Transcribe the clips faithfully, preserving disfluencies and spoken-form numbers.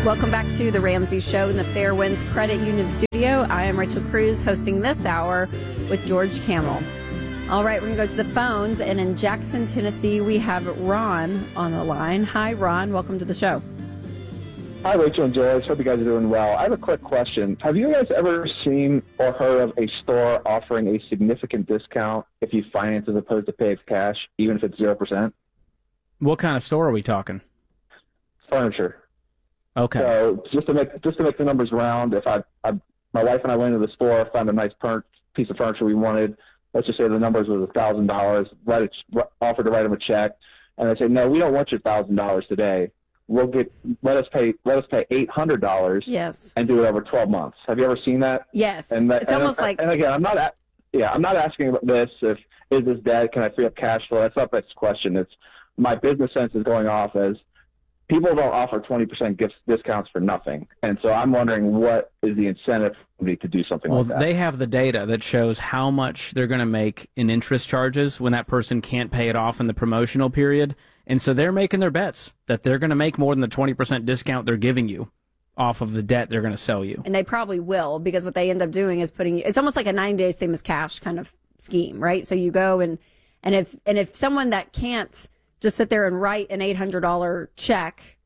Welcome back to the Ramsey Show in the Fairwinds Credit Union studio. I am Rachel Cruz, hosting this hour with George Kamel. All right, we're going to go to the phones, and in Jackson, Tennessee, we have Ron on the line. Hi, Ron. Welcome to the show. Hi, Rachel and George. Hope you guys are doing well. I have a quick question. Have you guys ever seen or heard of a store offering a significant discount if you finance as opposed to pay with cash, even if it's zero percent? What kind of store are we talking? Furniture. Okay. So just to make just to make the numbers round, if I, I my wife and I went into the store, found a nice per- piece of furniture we wanted. Let's just say the numbers was a thousand dollars. Write a, offered to write them a check, and they say, no, we don't want your thousand dollars today. We'll get let us pay let us pay eight hundred dollars. Yes. And do it over twelve months. Have you ever seen that? Yes. And that, it's and, almost and, like. And again, I'm not. Yeah, I'm not asking about this. If is this dead? Can I free up cash flow? That's not this question. It's my business sense is going off as people don't offer twenty percent gifts discounts for nothing, and so I'm wondering what is the incentive for me to do something well, like that. They have the data that shows how much they're going to make in interest charges when that person can't pay it off in the promotional period, and so they're making their bets that they're going to make more than the twenty percent discount they're giving you off of the debt they're going to sell you. And they probably will, because what they end up doing is putting it's almost like a ninety days same as cash kind of scheme, right? So you go and and if and if someone that can't just sit there and write an eight hundred dollars check,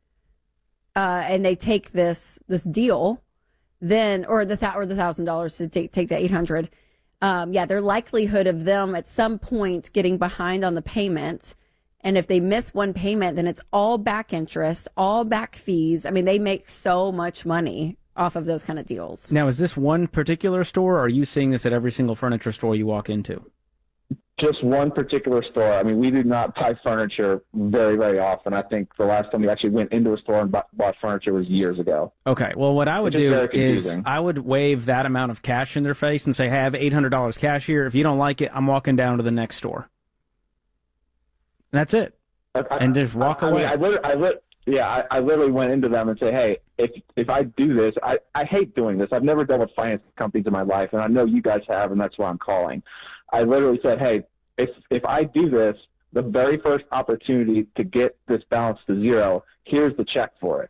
uh, and they take this this deal, then or the or the thousand dollars to take take the eight hundred, um, yeah, their likelihood of them at some point getting behind on the payment, and if they miss one payment, then it's all back interest, all back fees. I mean, they make so much money off of those kind of deals. Now, is this one particular store, or are you seeing this at every single furniture store you walk into? Just one particular store. I mean, we do not buy furniture very, very often. I think the last time we actually went into a store and bought, bought furniture was years ago. Okay. Well, what I would do is I would wave that amount of cash in their face and say, hey, I have eight hundred dollars cash here. If you don't like it, I'm walking down to the next store. And that's it. I, and just walk I, away. I, mean, I, I, I, yeah, I, I literally went into them and say, hey, if if I do this, I, I hate doing this. I've never dealt with finance companies in my life, and I know you guys have, and that's why I'm calling. I literally said, hey, if if I do this, the very first opportunity to get this balance to zero, here's the check for it.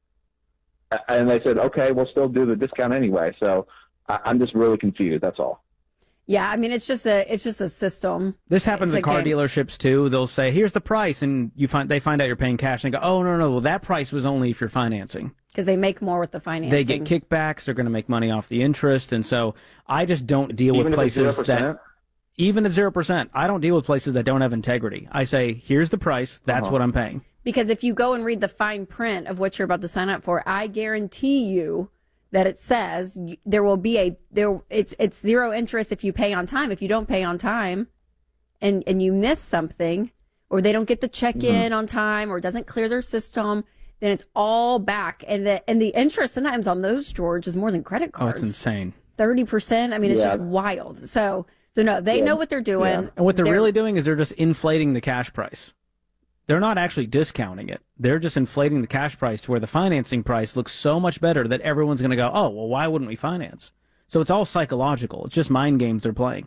And they said, okay, we'll still do the discount anyway. So I, I'm just really confused. That's all. Yeah, I mean, it's just a it's just a system. This happens at car game. dealerships too. They'll say, "Here's the price," and you find they find out you're paying cash, and they go, "Oh no, no, well that price was only if you're financing." Because they make more with the financing. They get kickbacks. They're going to make money off the interest, and so I just don't deal Even with places that even at zero percent. I don't deal with places that don't have integrity. I say, "Here's the price. That's uh-huh. what I'm paying." Because if you go and read the fine print of what you're about to sign up for, I guarantee you that it says there will be a there it's it's zero interest if you pay on time. If you don't pay on time and and you miss something, or they don't get the check in mm-hmm. on time, or it doesn't clear their system, then it's all back. And the and the interest sometimes on those, George, is more than credit cards. Oh, it's insane. thirty percent. I mean, it's yeah. just wild. So so no, they yeah. know what they're doing. Yeah. And what they're, they're really doing is they're just inflating the cash price. They're not actually discounting it. They're just inflating the cash price to where the financing price looks so much better that everyone's going to go, oh, well, why wouldn't we finance? So it's all psychological. It's just mind games they're playing.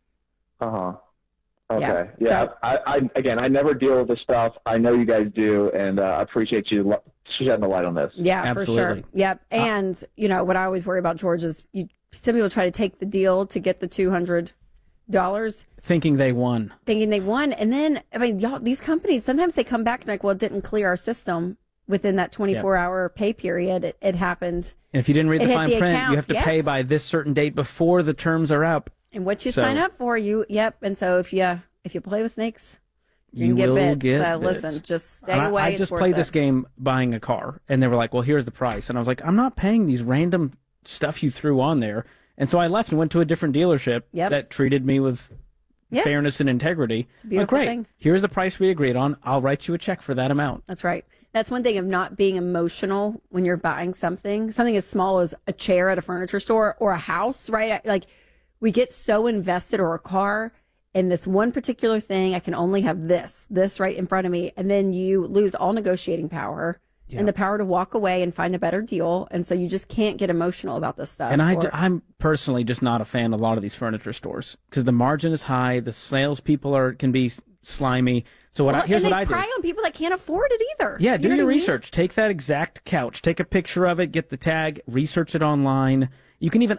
Uh-huh. Okay. Yeah. yeah so, I, I, again, I never deal with this stuff. I know you guys do, and uh, I appreciate you shedding the light on this. Yeah, Absolutely. for sure. Yep. And, uh, you know, what I always worry about, George, is you, some people try to take the deal to get the two hundred dollars. Thinking they won. Thinking they won. And then, I mean, y'all, these companies, sometimes they come back and like, well, it didn't clear our system within that twenty-four yep. hour pay period. It, it happened. And if you didn't read it the fine the print, account. you have to yes. pay by this certain date before the terms are up. And what you so, sign up for, you, yep. And so if you, if you play with snakes, you, you can get will bit. get So bit. listen, just stay I, away. I it's just worth played it. this game buying a car, and they were like, well, here's the price. And I was like, I'm not paying these random stuff you threw on there. And so I left and went to a different dealership yep. that treated me with yes. fairness and integrity. It's a beautiful like, great. thing. Here's the price we agreed on. I'll write you a check for that amount. That's right. That's one thing of not being emotional when you're buying something. Something as small as a chair at a furniture store or a house, right? Like, we get so invested, or a car, in this one particular thing. I can only have this, this right in front of me. And then you lose all negotiating power yeah. and the power to walk away and find a better deal. And so you just can't get emotional about this stuff. And I, or, I'm personally just not a fan of a lot of these furniture stores because the margin is high. The salespeople are can be slimy. So what Well, I, here's and what they I do. prey on people that can't afford it either. Yeah, You do know your what I mean? research. Take that exact couch. Take a picture of it. Get the tag. Research it online. You can even